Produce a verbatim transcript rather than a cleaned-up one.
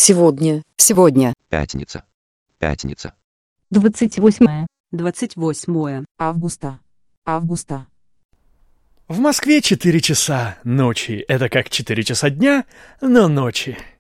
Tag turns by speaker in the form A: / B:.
A: Сегодня. Сегодня.
B: Пятница. Пятница.
C: Двадцать восьмое.
D: Двадцать восьмое
E: августа. Августа.
F: В Москве четыре часа ночи. Это как четыре часа дня, но ночи.